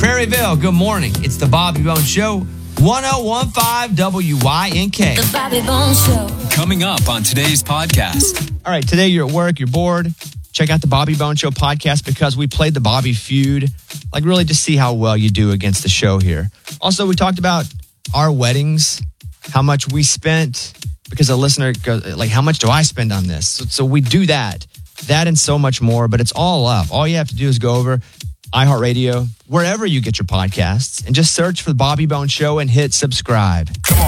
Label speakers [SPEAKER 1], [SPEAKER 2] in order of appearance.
[SPEAKER 1] Prairieville, good morning. It's the Bobby Bones Show, 1015 WYNK.
[SPEAKER 2] The Bobby Bones Show.
[SPEAKER 3] Coming up on today's podcast.
[SPEAKER 1] All right, today you're at work, you're bored. Check out the Bobby Bones Show podcast because we played the Bobby feud. Like, really just see how well you do against the show here. Also, we talked about our weddings, how much we spent, because a listener goes, like, how much do I spend on this? So we do that and so much more, but it's all up. All you have to do is go over iHeartRadio, wherever you get your podcasts, and just search for the Bobby Bones Show and hit subscribe.